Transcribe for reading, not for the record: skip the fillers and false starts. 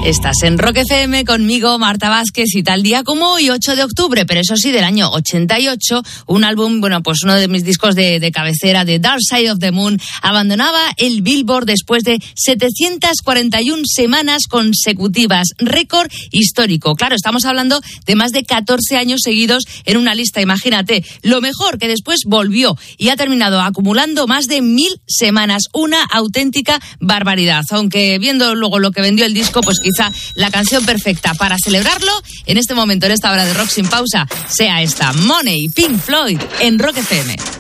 Estás en Rock FM conmigo, Marta Vázquez, y tal día como hoy, 8 de octubre, pero eso sí, del año 88, un álbum, bueno, pues uno de mis discos de cabecera, de Dark Side of the Moon, abandonaba el Billboard después de 741 semanas consecutivas, récord histórico. Claro, estamos hablando de más de 14 años seguidos en una lista, imagínate. Lo mejor, que después volvió y ha terminado acumulando más de 1000 semanas, una auténtica barbaridad. Aunque viendo luego lo que vendió el disco, pues quizá la canción perfecta para celebrarlo en este momento, en esta hora de Rock Sin Pausa, sea esta, Money, Pink Floyd, en Rock FM.